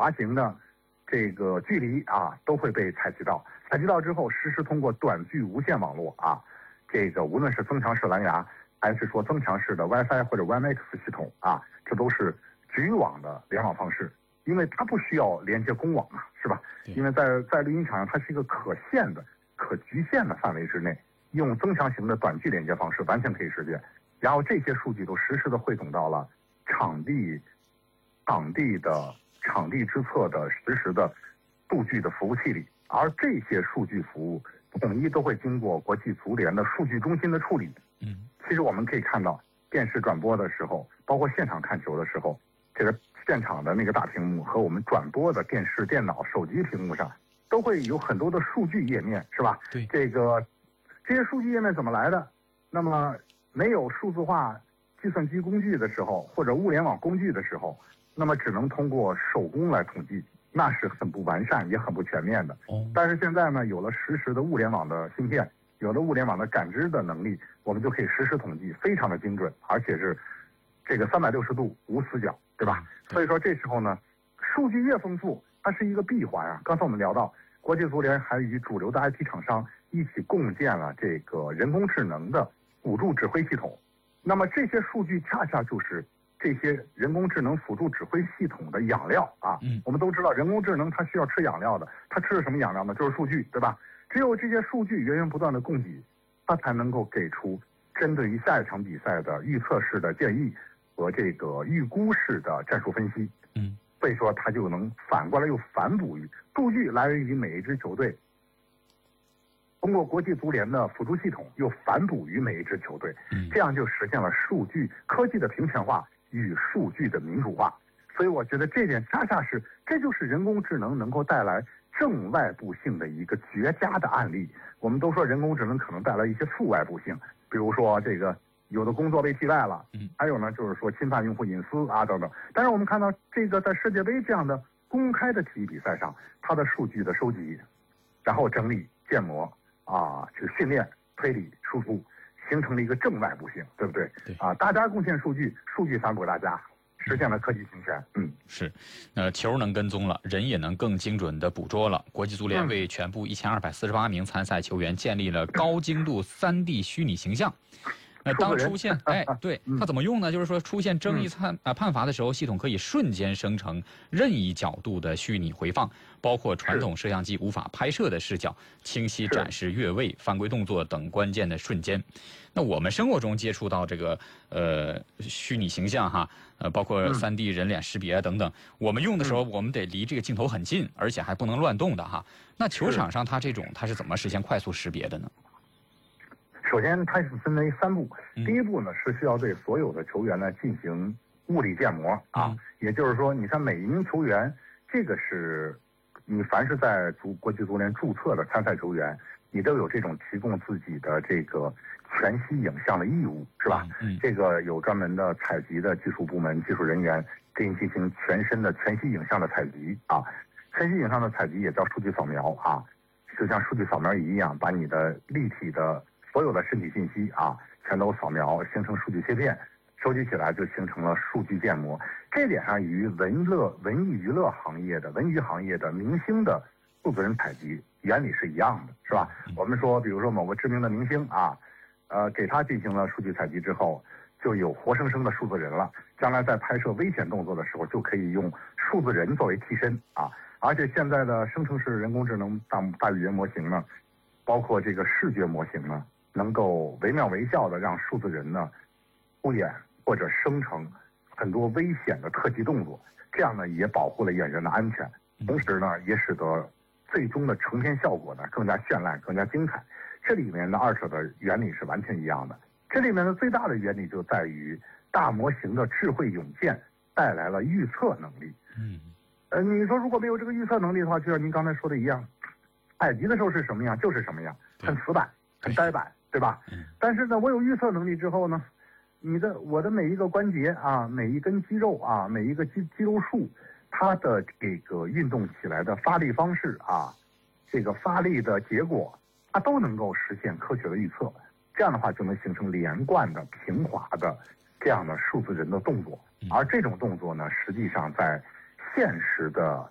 滑行的这个距离啊都会被采集到。采集到之后，实时通过短距无线网络啊，这个无论是增强式蓝牙，还是说增强式的 WiFi 或者 WiMAX 系统啊，这都是局域网的联网方式。因为它不需要连接公网嘛，是吧？因为在录音场上，它是一个可限的、可局限的范围之内，用增强型的短距连接方式完全可以实现。然后这些数据都实时的汇总到了场地之侧的实时的数据的服务器里，而这些数据服务统一都会经过国际足联的数据中心的处理。其实我们可以看到，电视转播的时候，包括现场看球的时候，这个现场的那个大屏幕和我们转播的电视、电脑、手机屏幕上，都会有很多的数据页面，是吧？ 对， 这些数据页面怎么来的？那么没有数字化计算机工具的时候，或者物联网工具的时候，那么只能通过手工来统计，那是很不完善也很不全面的。但是现在呢，有了实时的物联网的芯片，有了物联网的感知的能力，我们就可以实时统计，非常的精准，而且是这个360度无死角，对吧？所以说这时候呢，数据越丰富，它是一个闭环啊。刚才我们聊到，国际足联还与主流的 IT 厂商一起共建了这个人工智能的辅助指挥系统。那么这些数据恰恰就是这些人工智能辅助指挥系统的养料啊。我们都知道人工智能它需要吃养料的，它吃的什么养料呢？就是数据，对吧？只有这些数据源源不断的供给，它才能够给出针对于下一场比赛的预测式的建议和这个预估式的战术分析。所以说它就能反过来又反哺于数据来源于每一支球队，通过国际足联的辅助系统又反哺于每一支球队，这样就实现了数据科技的平权化与数据的民主化。所以我觉得这点恰恰是，这就是人工智能能够带来正外部性的一个绝佳的案例。我们都说人工智能可能带来一些负外部性，比如说这个有的工作被替代了，还有呢就是说侵犯用户隐私啊等等。但是我们看到这个在世界杯这样的公开的体育比赛上，它的数据的收集，然后整理建模啊，去训练推理输出，形成了一个正外部性，对不对？啊，大家贡献数据，数据反哺大家，实现了科技平权。 是，球能跟踪了，人也能更精准的捕捉了。国际足联为全部1248名参赛球员建立了高精度3D 虚拟形象。当出现对它怎么用呢？就是说出现争议判罚的时候，系统可以瞬间生成任意角度的虚拟回放，包括传统摄像机无法拍摄的视角，清晰展示越位、犯规动作等关键的瞬间。那我们生活中接触到这个虚拟形象哈，包括3D 人脸识别等等，我们用的时候我们得离这个镜头很近，而且还不能乱动的哈。那球场上它是怎么实现快速识别的呢？ 首先，它是分为3步。第一步呢，是需要对所有的球员呢进行物理建模啊，也就是说，你看每一名球员，这个是你凡是在国际足联注册的参赛球员，你都有这种提供自己的这个全息影像的义务，是吧？这个有专门的采集的技术部门技术人员给你进行全身的全息影像的采集啊，全息影像的采集也叫数据扫描啊，就像数据扫描仪一样，把你的立体的所有的身体信息啊，全都扫描，形成数据切片，收集起来就形成了数据建模。这点上与文艺娱乐行业的文娱行业的明星的数字人采集原理是一样的，是吧？我们说，比如说某个知名的明星啊，给他进行了数据采集之后，就有活生生的数字人了。将来在拍摄危险动作的时候，就可以用数字人作为替身啊。而且现在的生成式人工智能大语言模型呢，包括这个视觉模型呢，能够惟妙惟肖的让数字人呢敷衍或者生成很多危险的特技动作，这样呢也保护了演员的安全，同时呢也使得最终的成片效果呢更加绚烂、更加精彩。这里面的二者的原理是完全一样的。这里面的最大的原理就在于大模型的智慧涌现带来了预测能力。你说如果没有这个预测能力的话，就像您刚才说的一样，采集的时候是什么样就是什么样，很死板、很呆板，对吧？但是呢，我有预测能力之后呢，我的每一个关节啊，每一根肌肉啊，每一个肌肉束，它的这个运动起来的发力方式啊，这个发力的结果，它都能够实现科学的预测。这样的话就能形成连贯的、平滑的这样的数字人的动作。而这种动作呢，实际上在现实的